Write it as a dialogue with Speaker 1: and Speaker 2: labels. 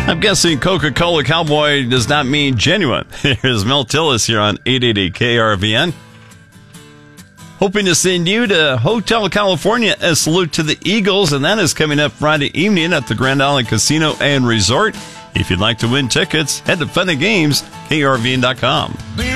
Speaker 1: I'm guessing Coca-Cola Cowboy does not mean genuine. Here's Mel Tillis here on 880 KRVN. Hoping to send you to Hotel California, a salute to the Eagles, and that is coming up Friday evening at the Grand Island Casino and Resort. If you'd like to win tickets, head to funnygames, krvn.com.